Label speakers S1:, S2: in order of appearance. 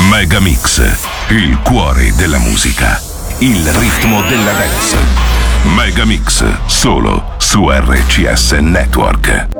S1: Megamix, il cuore della musica, il ritmo della dance. Megamix, solo su RCS Network.